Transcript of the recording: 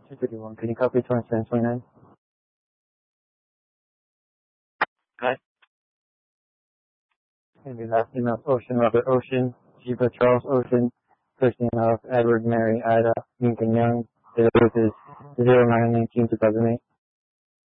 231, can you copy 2729? Okay. And the last email is Ocean Robert Ocean, Sheba Charles Ocean, first name of Edward Mary Ida Lincoln Young, date of birth is 09/19/2008.